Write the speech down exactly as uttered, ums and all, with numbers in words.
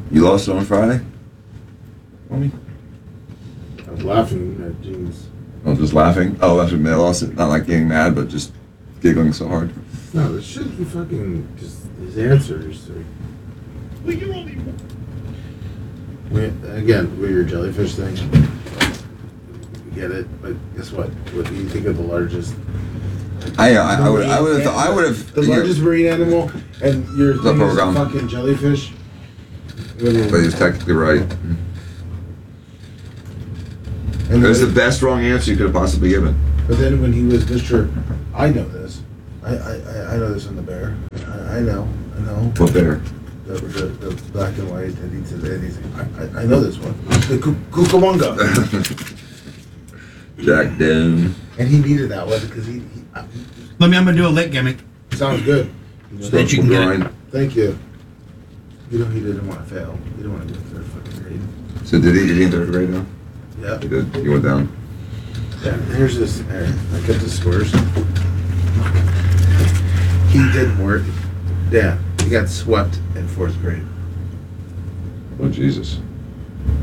You lost it on Friday? Homie? I was laughing at Gene's. I was just laughing. Oh, that's what made I lost it. Not like getting mad, but just giggling so hard. No, the shit he fucking just his answers. Are... Well, you're only. We, again, with your jellyfish thing, you get it. But guess what? What do you think of the largest? I I, I would I would have I would have the largest marine animal, and your The thing is a program. fucking jellyfish. But he was technically right. And It was the then- best wrong answer you could have possibly given. But then when he was Mister I know this. I, I, I- I know this on the bear. I, I know. I know. What bear? The, the, the black and white that eats anything. I, I, I know this one. The Ku- Cucamonga. Jack Doom. And he needed that one because he, he uh, Let me, I'm gonna do a lit gimmick. sounds good. So that you can get it. Grind. Thank you. You know he didn't want to fail. He didn't want to go third fucking grade. So did he? Did he in third grade now? Yeah. He did. He went down. Yeah. Here's this. There. I kept the scores. He didn't work. Yeah. He got swept in fourth grade. Oh Jesus.